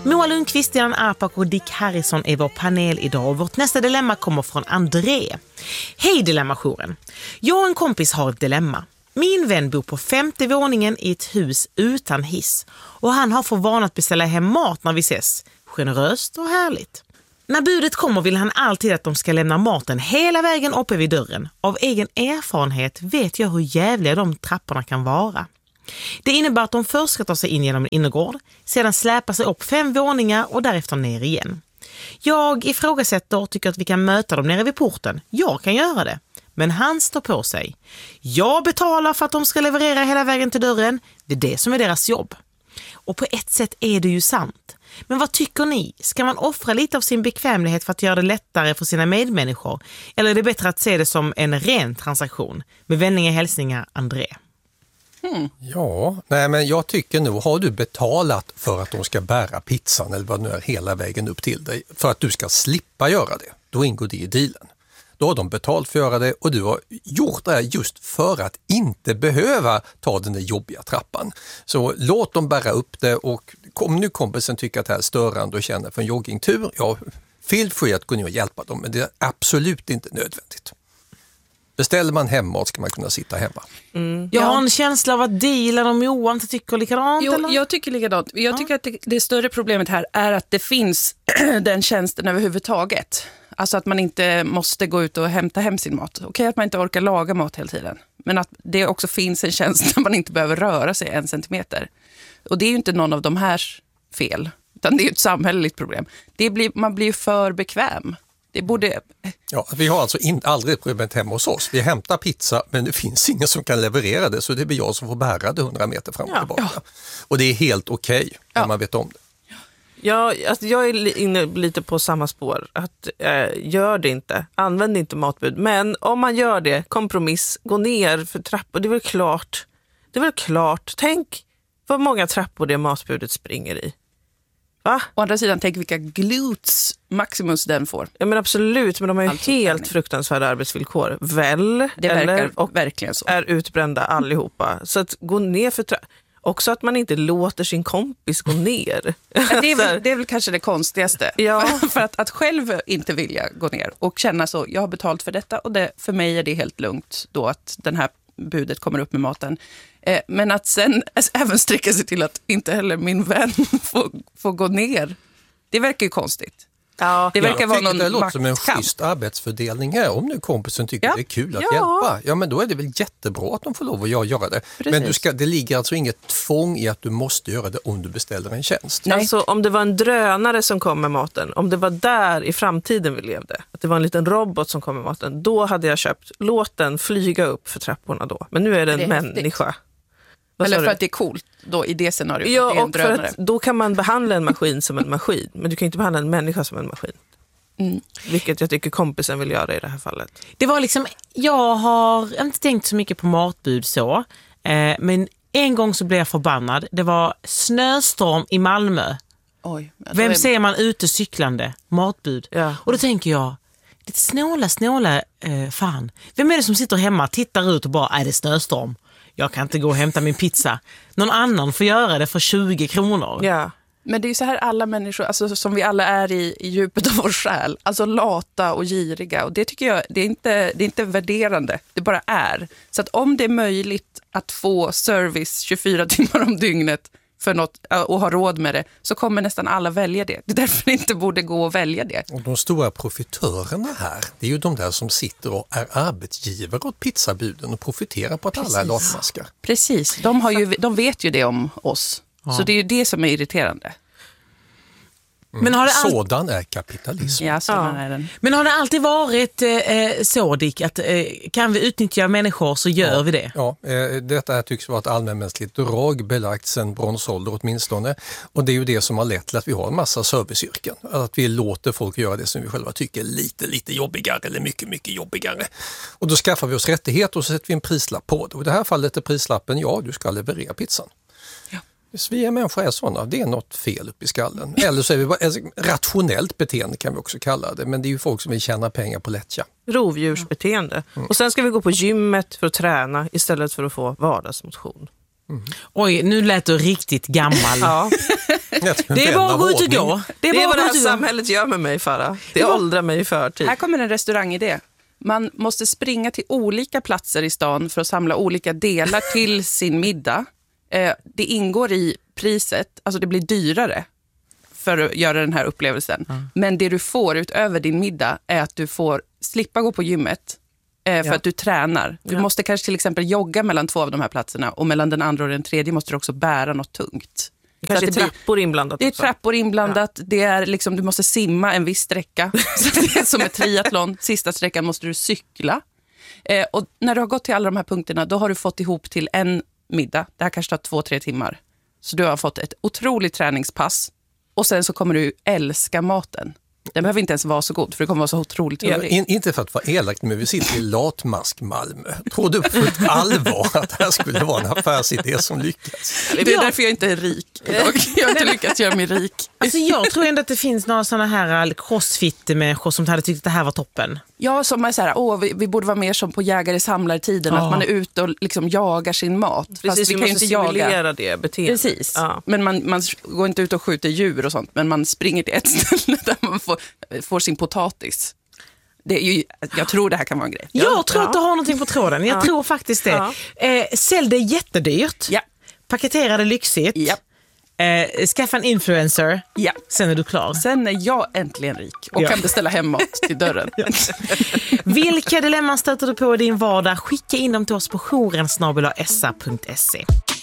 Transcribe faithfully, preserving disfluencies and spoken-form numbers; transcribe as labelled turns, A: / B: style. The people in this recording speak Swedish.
A: Moa Lundqvist, Dilan Arpak och Dick Harrison är vår panel idag. Och vårt nästa dilemma kommer från André. Hej Dilemma-jouren. Jag och en kompis har ett dilemma. Min vän bor på femte våningen i ett hus utan hiss. Och han har för vana att beställa hem mat när vi ses. Generöst och härligt. När budet kommer vill han alltid att de ska lämna maten hela vägen uppe vid dörren. Av egen erfarenhet vet jag hur jävliga de trapporna kan vara. Det innebär att de först ska ta sig in genom en innergård, sedan släpa sig upp fem våningar och därefter ner igen. Jag ifrågasätter och tycker att vi kan möta dem nere vid porten. Jag kan göra det. Men han står på sig. Jag betalar för att de ska leverera hela vägen till dörren. Det är det som är deras jobb. Och på ett sätt är det ju sant. Men vad tycker ni? Ska man offra lite av sin bekvämlighet för att göra det lättare för sina medmänniskor? Eller är det bättre att se det som en ren transaktion? Med vänliga hälsningar, André.
B: Hmm. Ja, nej men jag tycker nog, har du betalat för att de ska bära pizzan eller vad nu är hela vägen upp till dig för att du ska slippa göra det, då ingår det i dealen. Då har de betalt för att göra det och du har gjort det just för att inte behöva ta den där jobbiga trappan. Så låt dem bära upp det, och om nu kompisen tycker att det här är störande och känner för en joggingtur, ja, feel free att gå ner och hjälpa dem, men det är absolut inte nödvändigt. Beställer man hemma ska man kunna sitta hemma.
A: Mm. Jag har en känsla av att Dilan och Moa inte tycker likadant.
C: Jo,
A: eller?
C: jag tycker likadant. Jag
A: ja.
C: tycker att det, det större problemet här är att det finns den tjänsten överhuvudtaget. Alltså att man inte måste gå ut och hämta hem sin mat. Okej att man inte orkar laga mat hela tiden. Men att det också finns en tjänst där man inte behöver röra sig en centimeter. Och det är ju inte någon av de här fel. Utan det är ju ett samhälleligt problem. Det blir, man blir ju för bekväm. Det borde...
B: Ja, vi har alltså in, aldrig problemet hemma hos oss. Vi hämtar pizza men det finns ingen som kan leverera det, så det blir jag som får bära det hundra meter fram och
A: ja.
B: tillbaka.
C: Ja.
B: Och det är helt okej okay, när
C: ja.
B: man vet om det.
D: Ja, alltså jag är inne lite på samma spår. Att eh, gör det inte. Använd inte matbud. Men om man gör det, kompromiss, gå ner för trappor. Det är väl klart. Det är väl klart. Tänk vad många trappor det matbudet springer i. Va?
C: Å andra sidan, tänk vilka glutes Maximus den får.
D: Ja men absolut, men de har ju
C: alltså,
D: helt fruktansvärda arbetsvillkor. Väl?
C: Det
D: eller,
C: verkar
D: och
C: verkligen så.
D: Är utbrända allihopa. Så att gå ner för trappor. Också att man inte låter sin kompis gå ner.
C: Ja, det, är väl, det är väl kanske det konstigaste.
D: Ja.
C: För att, att själv inte vilja gå ner och känna så, jag har betalt för detta och det, för mig är det helt lugnt då att den här budet kommer upp med maten. Eh, men att sen även sträcka sig till att inte heller min vän får, får gå ner. Det verkar ju konstigt.
D: Ja,
C: det verkar
B: jag
C: vara
B: tycker
C: någon
B: det låter som en
C: maktkamp.
B: schysst arbetsfördelning här. Om nu kompisen tycker
C: Ja.
B: det är kul att
C: Ja.
B: hjälpa, ja men då är det väl jättebra att de får lov att göra det.
C: Precis.
B: Men du ska, det ligger alltså inget tvång i att du måste göra det om du beställer en tjänst.
C: Nej.
D: Alltså om det var en drönare som kom med maten, om det var där i framtiden vi levde, att det var en liten robot som kom med maten, då hade jag köpt, låt den flyga upp för trapporna då. Men nu är det en
C: Det är
D: människa. Vad
C: Eller
D: sa
C: för
D: du?
C: att det är coolt då i det scenariot.
D: Ja,
C: att det är en
D: och för
C: drönare.
D: att då kan man behandla en maskin som en maskin, men du kan inte behandla en människa som en maskin.
C: Mm.
D: Vilket jag tycker kompisen vill göra i det här fallet.
A: Det var liksom, jag har inte tänkt så mycket på matbud så, eh, men en gång så blev jag förbannad. Det var snöstorm i Malmö.
C: Oj, alltså
A: Vem
C: är...
A: ser man ute cyklande? Matbud.
D: Ja.
A: Och då tänker jag, det snåla, snåla, eh, fan. Vem är det som sitter hemma, tittar ut och bara, är det snöstorm? Jag kan inte gå och hämta min pizza. Någon annan får göra det för tjugo kronor.
D: Ja.
C: Men det är ju så här alla människor, alltså, som vi alla är i, i djupet av vår själ. Alltså lata och giriga. Och det tycker jag, det är, inte, det är inte värderande. Det bara är. Så att om det är möjligt att få service tjugofyra timmar om dygnet för något, och ha råd med det, så kommer nästan alla välja det. Det är därför det inte borde gå att välja det.
B: Och de stora profitörerna här, det är ju de där som sitter och är arbetsgivare åt pizzabuden och profiterar på att
C: Precis.
B: alla är latmaskar.
C: Precis, de, har ju, de vet ju det om oss.
A: Ja.
C: Så det är ju det som är irriterande.
B: Mm.
A: Men har det all...
B: Sådan är kapitalism.
C: Ja, sådan
A: Ja.
C: är den.
A: Men har det alltid varit eh, så, Dick, att eh, kan vi utnyttja människor så gör
B: ja.
A: vi det?
B: Ja, eh, detta här tycks vara ett allmänmänskligt drag belagt sedan bronsålder åtminstone. Och det är ju det som har lett till att vi har en massa serviceyrken. Att vi låter folk göra det som vi själva tycker är lite, lite jobbigare eller mycket, mycket jobbigare. Och då skaffar vi oss rättighet och så sätter vi en prislapp på det. Och i det här fallet är prislappen, ja, du ska leverera pizzan.
C: Ja.
B: Vi är människor är sådana, det är något fel upp i skallen. Eller så är vi bara, alltså, rationellt beteende kan vi också kalla det, men det är ju folk som vill tjäna pengar på lättja.
D: Rovdjursbeteende. Mm. Och sen ska vi gå på gymmet för att träna istället för att få vardagsmotion.
A: Mm. Oj, nu lät du riktigt gammal.
D: Ja.
A: Det är bara att gå ut och gå.
D: Det är, det är vad det här samhället gör med mig, Farah. Det ja. åldrar mig i förtid.
C: Här kommer en restaurangidé. Man måste springa till olika platser i stan för att samla olika delar till sin middag. Eh, det ingår i priset, alltså det blir dyrare för att göra den här upplevelsen. Mm. Men det du får utöver din middag är att du får slippa gå på gymmet eh, för ja. att du tränar. Du ja. måste kanske till exempel jogga mellan två av de här platserna och mellan den andra och den tredje måste du också bära något tungt.
D: Kanske det är trappor inblandat
C: Det är
D: också.
C: trappor inblandat. Ja. Det är liksom, du måste simma en viss sträcka. Så det är som ett triathlon. Sista sträckan måste du cykla. Eh, och när du har gått till alla de här punkterna, då har du fått ihop till en middag. Det här kanske tar två, tre timmar. Så du har fått ett otroligt träningspass. Och sen så kommer du älska maten. Den behöver inte ens vara så god, för det kommer vara så otroligt hungrig.
B: Ja, in, inte för att vara elakt, men vi sitter i Latmask Malmö. Tror du på ett allvar att det här skulle vara en affärsidé som lyckas?
C: Det är därför jag inte är rik idag. Jag har inte lyckats göra mig rik.
A: Alltså jag tror ändå att det finns några sådana här crossfit-människor som hade tyckt att det här var toppen.
C: Ja, som är så här, åh, vi, vi borde vara mer som på jägare-samlartiden, oh. att man är ute och liksom jagar sin mat.
D: Precis,
C: fast vi,
D: vi
C: kan
D: måste
C: ju inte
D: simulera
C: jaga.
D: det beteendet.
C: Precis,
D: ja.
C: men man, man går inte ut och skjuter djur och sånt, men man springer till ett ställe där man får, får sin potatis. Det är ju, jag tror det här kan vara en grej.
A: Jag tror ja. att du har någonting på tråden, jag ja. tror faktiskt det. Ja. Eh, sälj det jättedyrt,
C: ja.
A: paketera det lyxigt.
C: Ja.
A: Eh, skaffa en influencer,
C: ja.
A: sen är du klar.
C: Sen är jag äntligen rik och ja. kan beställa hem mat till dörren. Ja.
A: Vilka dilemman stöter du på i din vardag? Skicka in dem till oss på jouren snabel-a s a punkt se.